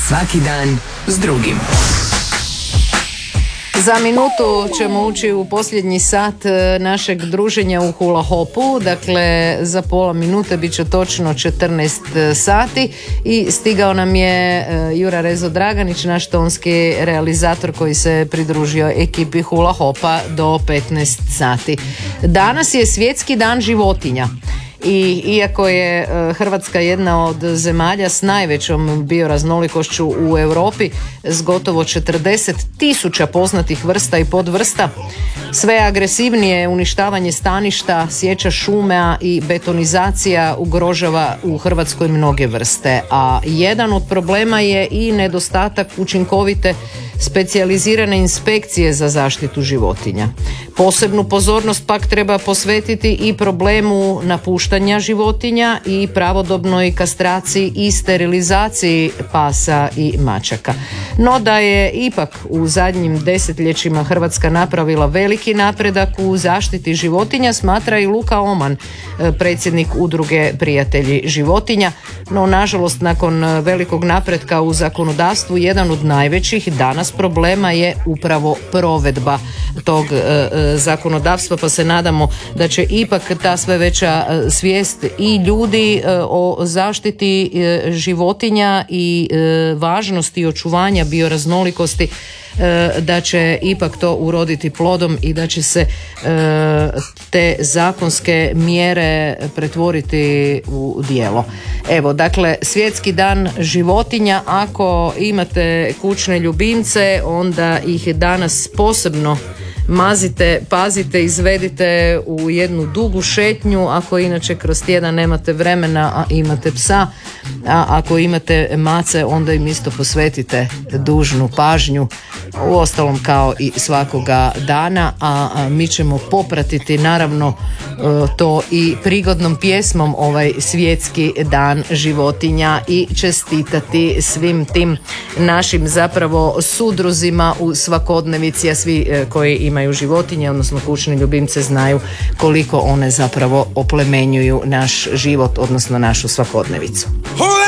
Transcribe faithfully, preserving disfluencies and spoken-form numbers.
Svaki dan s drugim. Za minutu ćemo ući u posljednji sat našeg druženja u hula hopu. Dakle, za pola minute bit će točno četrnaest sati i stigao nam je Jura Rezo Draganić, naš tonski realizator koji se pridružio ekipi hula hopa do petnaest sati. Danas je Svjetski dan životinja. I iako je Hrvatska jedna od zemalja s najvećom bioraznolikošću u Europi, s gotovo četrdeset tisuća poznatih vrsta i podvrsta, sve agresivnije uništavanje staništa, sječa šuma i betonizacija ugrožava u Hrvatskoj mnoge vrste, a jedan od problema je i nedostatak učinkovite specijalizirane inspekcije za zaštitu životinja. Posebnu pozornost pak treba posvetiti i problemu napuštanja životinja i pravodobnoj kastraciji i sterilizaciji pasa i mačaka. No da je ipak u zadnjim desetljećima Hrvatska napravila veliki napredak u zaštiti životinja, smatra i Luka Oman, predsjednik udruge Prijatelji životinja. No nažalost, nakon velikog napretka u zakonodavstvu, jedan od najvećih danas problema je upravo provedba tog e, zakonodavstva, pa se nadamo da će ipak ta sve veća svijest i ljudi e, o zaštiti e, životinja i e, važnosti očuvanja bioraznolikosti e, da će ipak to uroditi plodom i da će se e, te zakonske mjere pretvoriti u djelo. Evo, dakle, Svjetski dan životinja. Ako imate kućne ljubimce, onda ih danas posebno mazite, pazite, izvedite u jednu dugu šetnju. Ako inače kroz tjedan nemate vremena, a imate psa, a ako imate mace, onda im isto posvetite dužnu pažnju, uostalom kao i svakoga dana, a, a mi ćemo popratiti naravno to i prigodnom pjesmom ovaj Svjetski dan životinja i čestitati svim tim našim zapravo sudruzima u svakodnevici, a svi koji imaju životinje, odnosno kućne ljubimce, znaju koliko one zapravo oplemenjuju naš život, odnosno našu svakodnevicu.